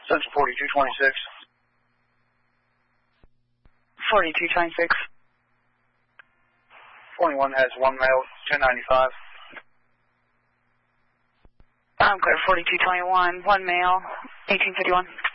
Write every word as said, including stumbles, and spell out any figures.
Central forty-two twenty-six. forty-two twenty-six. twenty-one has one male, ten ninety-five. I'm clear, forty-two twenty-one, one male, eighteen fifty-one.